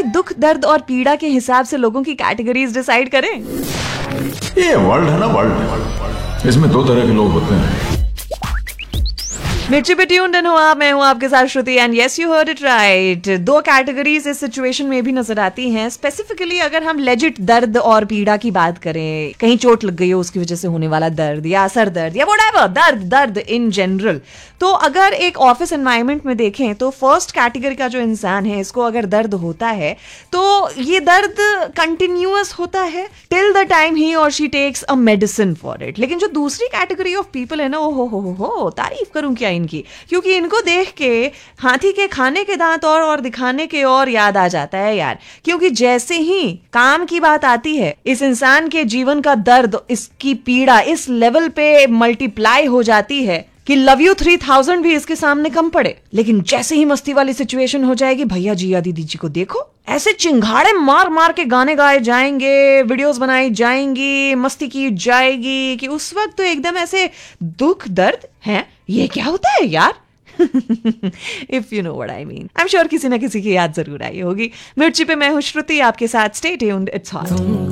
दुख दर्द और पीड़ा के हिसाब से लोगों की कैटेगरीज डिसाइड करें? ये वर्ल्ड है ना, वर्ल्ड, इसमें दो तरह के लोग होते हैं। मिर्ची पे ट्यून्ड इन हो आप, मैं हूं आपके साथ श्रुति, and yes you heard it right. दो कैटेगरीज इस सिचुएशन में भी नजर आती हैं। स्पेसिफिकली अगर हम लेजिट दर्द और पीड़ा की बात करें, कहीं चोट लग गई हो उसकी वजह से होने वाला दर्द, या सर दर्द, या व्हाटएवर दर्द इन जनरल, तो अगर एक ऑफिस एनवायरनमेंट में देखें तो फर्स्ट कैटेगरी का जो इंसान है, इसको अगर दर्द होता है तो ये दर्द कंटिन्यूअस होता है टिल द टाइम ही और she takes a medicine for it. लेकिन जो दूसरी कैटेगरी ऑफ पीपल है ना, ओ हो तारीफ करूं क्या इनकी, क्योंकि इनको देख के हाथी के खाने के दांत और दिखाने के और याद आ जाता है यार। क्योंकि जैसे ही काम की बात आती है, इस इंसान के जीवन का दर्द, इसकी पीड़ा इस लेवल पे मल्टीप्लाई हो जाती है कि लव यू 3000 भी इसके सामने कम पड़े। लेकिन जैसे ही मस्ती वाली सिचुएशन हो जाएगी, भैया जी या दीदी जी को देखो, ऐसे चिंगाड़े मार मार के गाने गाए जाएंगे, वीडियोस बनाई जाएंगी, मस्ती की जाएगी, कि उस वक्त तो एकदम ऐसे दुख दर्द है, ये क्या होता है यार। If you know what I mean. I am sure किसी ना किसी की याद जरूर आई होगी। मिर्ची पे मैं हूं श्रुति, आपके साथ। Stay tuned, it's hot.